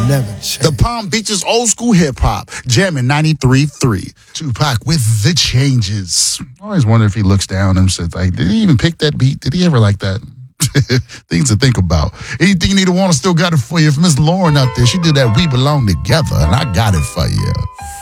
never change. The Palm Beaches old school hip hop, jamming 93.3. Tupac with the changes. I always wonder if he looks down and says, like, did he even pick that beat? Did he ever like that? Things to think about. Anything you need to want, I still got it for you. If Miss Lauren out there, she did that We Belong Together, and I got it for you.